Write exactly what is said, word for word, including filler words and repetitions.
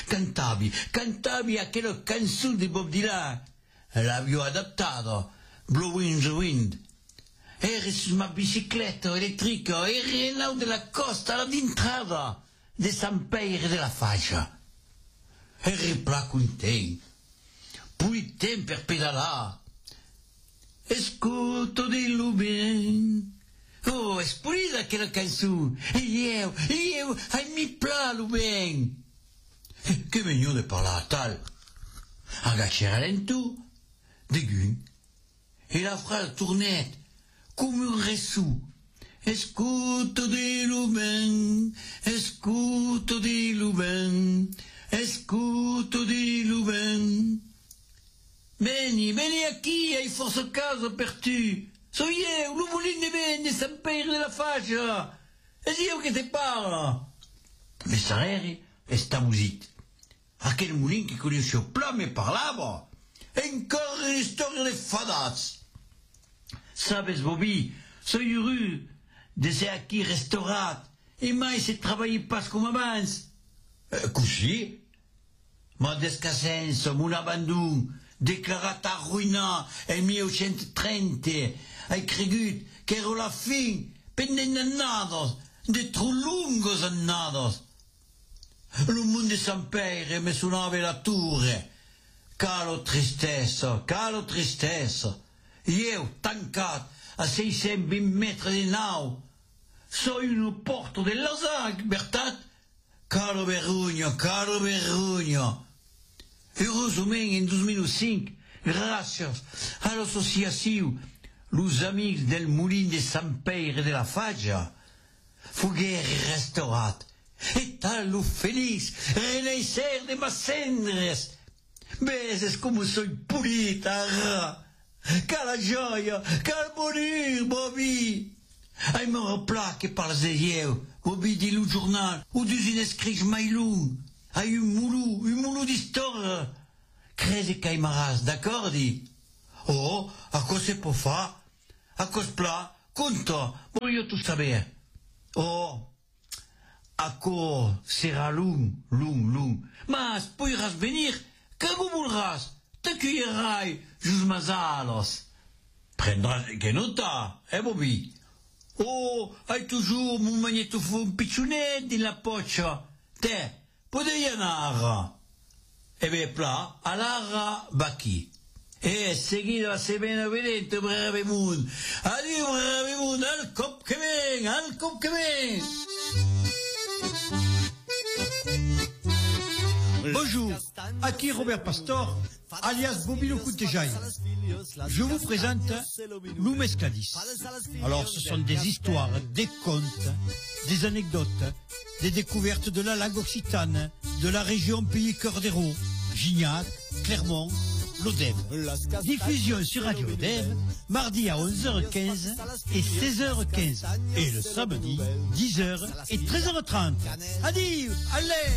cantavi, cantavi aquella canzone di Bob Dylan, l'avevo adattato, Blowing in the Wind. Eri su una bicicletta elettrica, eri là della costa, all'entrata di San Peire della Fascia. Eri pla contento, poi tempo per pedalare. Escuto di Lubin. Oh, è spurita quella canzone. E io, io, ai mi pla Lubin. Che venio de parlare tal. Agacciare l'entù, de gun. E la frase tournette, come un resù. Escuto di Lubin, escuto di Lubin, escuto di Lubin. Vieni, vieni aqui, hai forse caso per tu. So io, lo mulino di venne, San Peire della Fascia. E io che ti parlo. Ma sareri e sta musica. A quel mulino che conoscevo pla me parlava. E ancora una storia di fadazzi. Sabes, Bobby, so heureux de se aqui restaurat. E mai se travaille pas come abans. Eh, così? Ma descasenso, mon abandon. Declarata ruïna en milleottocentotrentu, hai cregut che ero la fin, pendent annados, de tro lungos annados. Lo mondo di San Peire me suonava la torre. Calo tristezza, calo tristezza. Io, tancat a seicento metri di nau, so in un porto de Lausanne, bertat? Calo vergogna, calo vergogna. Heureusement, en deux mille cinq, grâce à l'association Los Amigos del Moulin de San Peire de la Fascia, foguer restaurat, et tallo feliz, renacer de mas cendres. Ves como soy pulita, cala gioia, cal morir, Bobby. Ai me repla que parles de eu, Bobby dit le journal, ou d'usine escrits mailou. Ai un moulou, un moulou d'histoire. Crezi caimaras, d'accord, dit? Oh, a quoi c'est pour fa? A quoi c'est plat? Conta, voglio tout saber. Oh, a quoi sera lung, lung, lung. Mas, poiras venir, que vous voudras, t'accueillerai, jus mazalos. Prendras que nota, eh, Bobby? Oh, hai toujours mon magnétophone pitchounet dans la poche. Te, podei anar. E be pla, alara baki. E seguido a se ben obediente, brave moon. Adieu, brave moon, al cop que ven, al cop que ven. Bonjour, aquí Robert Pastor, alias Bobby le Coutejaille. Je vous présente l'Oumescadis. Alors, ce sont des histoires, des contes, des anecdotes, des découvertes de la langue occitane, de la région Pays Cœur d'Hérault, Gignac, Clermont, l'Odève. Diffusion sur Radio Odève, mardi à onze heures quinze et seize heures quinze. Et le samedi, dix heures et treize heures trente. Adieu, allez!